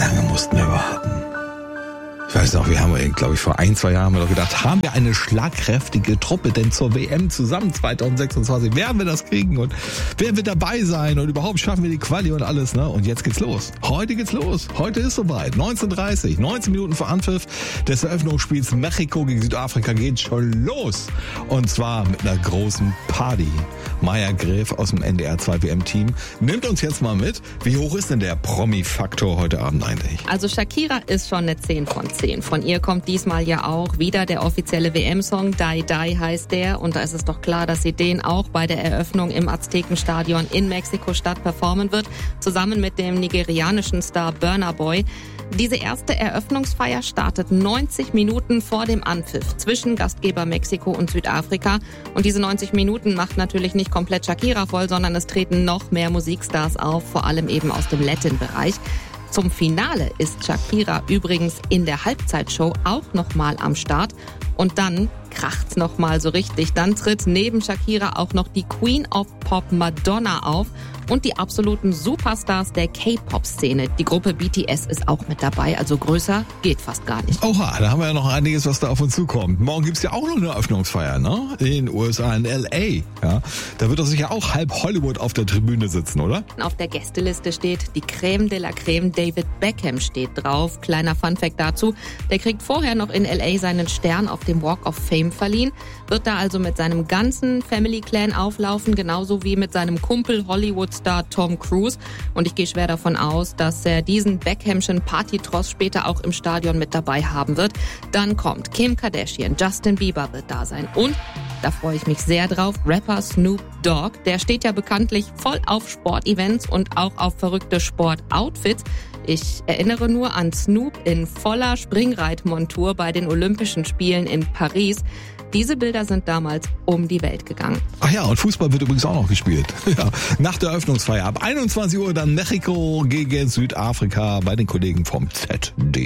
lange mussten wir warten? Ich weiß noch, wir haben, glaube ich, vor 1-2 Jahren doch gedacht, haben wir eine schlagkräftige Truppe denn zur WM zusammen 2026? Werden wir das kriegen und werden wir dabei sein und überhaupt schaffen wir die Quali und alles, ne? Und jetzt geht's los. Heute geht's los. Heute ist soweit. 19:30, 19 Minuten vor Anpfiff des Eröffnungsspiels Mexiko gegen Südafrika geht schon los. Und zwar mit einer großen Party. Maya Gräf aus dem NDR 2 WM-Team nimmt uns jetzt mal mit. Wie hoch ist denn der Promi-Faktor heute Abend eigentlich? Also Shakira ist schon eine 10 von 10. Von ihr kommt diesmal ja auch wieder der offizielle WM-Song, Die Die heißt der. Und da ist es doch klar, dass sie den auch bei der Eröffnung im Aztekenstadion in Mexiko-Stadt performen wird, zusammen mit dem nigerianischen Star Burna Boy. Diese erste Eröffnungsfeier startet 90 Minuten vor dem Anpfiff zwischen Gastgeber Mexiko und Südafrika. Und diese 90 Minuten macht natürlich nicht komplett Shakira voll, sondern es treten noch mehr Musikstars auf, vor allem eben aus dem Latin-Bereich. Zum Finale ist Shakira übrigens in der Halbzeitshow auch nochmal am Start. Und dann kracht's nochmal so richtig. Dann tritt neben Shakira auch noch die Queen of Pop Madonna auf und die absoluten Superstars der K-Pop-Szene. Die Gruppe BTS ist auch mit dabei, also größer geht fast gar nicht. Oha, da haben wir ja noch einiges, was da auf uns zukommt. Morgen gibt's ja auch noch eine Eröffnungsfeier, ne? In den USA, in L.A. Ja, da wird doch sicher auch halb Hollywood auf der Tribüne sitzen, oder? Auf der Gästeliste steht die Creme de la Creme, David Beckham steht drauf. Kleiner Funfact dazu, der kriegt vorher noch in L.A. seinen Stern auf dem Walk of Fame verliehen, wird da also mit seinem ganzen Family Clan auflaufen, genauso wie mit seinem Kumpel Hollywood-Star Tom Cruise. Und ich gehe schwer davon aus, dass er diesen Beckhamschen Partytross später auch im Stadion mit dabei haben wird. Dann kommt Kim Kardashian, Justin Bieber wird da sein und, da freue ich mich sehr drauf, Rapper Snoop Dogg. Der steht ja bekanntlich voll auf Sportevents und auch auf verrückte Sportoutfits. Ich erinnere nur an Snoop in voller Springreitmontur bei den Olympischen Spielen in Paris. Diese Bilder sind damals um die Welt gegangen. Ach ja, und Fußball wird übrigens auch noch gespielt. Ja, nach der Eröffnungsfeier ab 21 Uhr dann Mexiko gegen Südafrika bei den Kollegen vom ZDF.